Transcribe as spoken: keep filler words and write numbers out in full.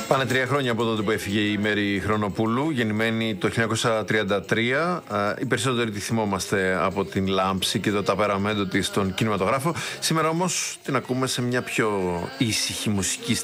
Πάνε τρία χρόνια από τότε που έφυγε η Μέρη Χρονοπούλου, γεννημένη το χίλια εννιακόσια τριάντα τρία. Οι περισσότεροι τη θυμόμαστε από την λάμψη και το ταπεραμέντο της στον κινηματογράφο. Σήμερα όμως την ακούμε σε μια πιο ήσυχη μουσική στάση.